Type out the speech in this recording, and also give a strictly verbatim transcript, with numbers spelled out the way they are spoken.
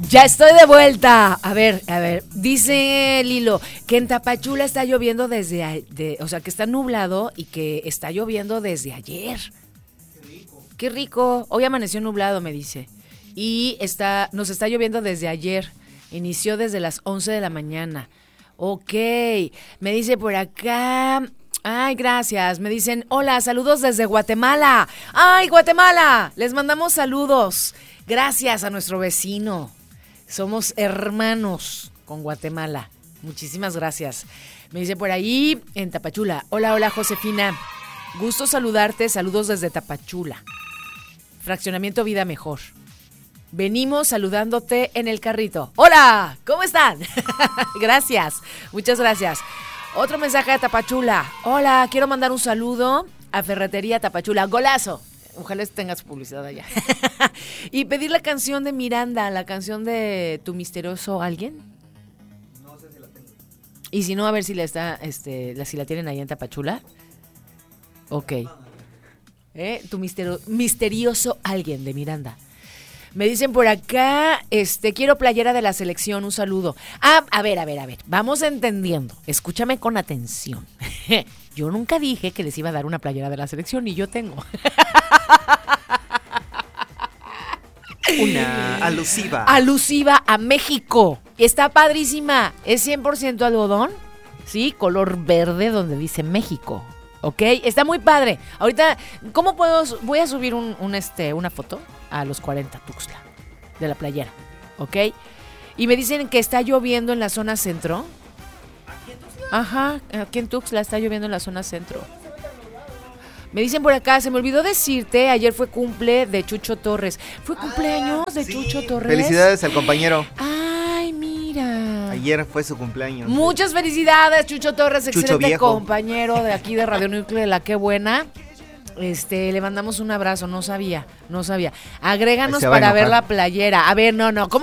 Ya estoy de vuelta. A ver, a ver, dice Lilo que en Tapachula está lloviendo desde, a, de, o sea, que está nublado y que está lloviendo desde ayer. Qué rico. Qué rico. Hoy amaneció nublado, me dice. Y está, nos está lloviendo desde ayer. Inició desde las once de la mañana. Ok. Me dice por acá. Ay, gracias. Me dicen, hola, saludos desde Guatemala. Ay, Guatemala. Les mandamos saludos. Gracias a nuestro vecino. Somos hermanos con Guatemala. Muchísimas gracias. Me dice por ahí en Tapachula. Hola, hola, Josefina. Gusto saludarte. Saludos desde Tapachula. Fraccionamiento Vida Mejor. Venimos saludándote en el carrito. Hola, ¿cómo están? Gracias, muchas gracias. Otro mensaje de Tapachula. Hola, quiero mandar un saludo a Ferretería Tapachula. Golazo. Ojalá tengas publicidad allá. Y pedir la canción de Miranda, la canción de Tu Misterioso Alguien. No sé si la tengo. Y si no, a ver si la está, este, la, si la tienen ahí en Tapachula. Ok. ¿Eh? Tu misterio, Misterioso Alguien de Miranda. Me dicen por acá, este, quiero playera de la selección, un saludo. Ah, a ver, a ver, a ver, vamos entendiendo. Escúchame con atención. Yo nunca dije que les iba a dar una playera de la selección y yo tengo. Una alusiva. Alusiva a México. Está padrísima. Es cien por ciento algodón, ¿sí? Color verde donde dice México. ¿Ok? Está muy padre. Ahorita, ¿cómo puedo? Voy a subir un, un este, una foto a los cuarenta Tuxtla de la playera. ¿Ok? Y me dicen que está lloviendo en la zona centro. ¿Aquí en Tuxtla? Ajá, aquí en Tuxtla está lloviendo en la zona centro. Me dicen por acá, se me olvidó decirte, ayer fue cumple de Chucho Torres. ¿Fue cumpleaños ah, de sí. Chucho Torres? Felicidades al compañero. Ay, mira. Ayer fue su cumpleaños. Muchas felicidades, Chucho Torres, Chucho excelente viejo. compañero de aquí de Radio Núcleo de La Qué Buena. Este, le mandamos un abrazo, no sabía, no sabía. Agréganos Se va a para ver enojar. la playera. A ver, no, no, ¿cómo